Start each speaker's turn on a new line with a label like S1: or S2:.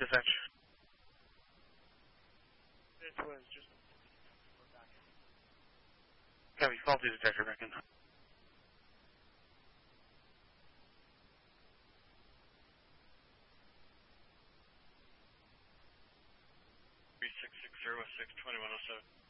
S1: Dispatch.
S2: This was just back in.
S1: Copy, faulty detector back in.
S3: 3606-2107.